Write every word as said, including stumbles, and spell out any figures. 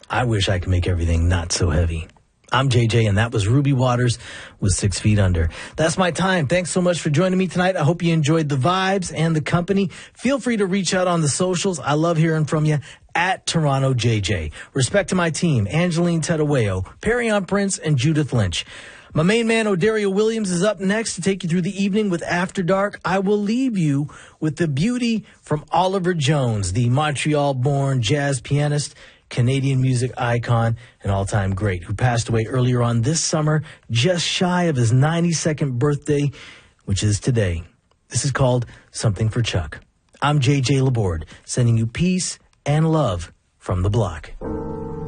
I wish I could make everything not so heavy. I'm J J, and that was Ruby Waters with Six Feet Under. That's my time. Thanks so much for joining me tonight. I hope you enjoyed the vibes and the company. Feel free to reach out on the socials. I love hearing from you at Toronto J J. Respect to my team, Angeline Tedaweo, Perryon Prince, and Judith Lynch. My main man, Odario Williams, is up next to take you through the evening with After Dark. I will leave you with the beauty from Oliver Jones, the Montreal-born jazz pianist, Canadian music icon, and all-time great, who passed away earlier on this summer, just shy of his ninety-second birthday, which is today. This is called Something for Chuck. I'm J J Laborde, sending you peace and love from the block.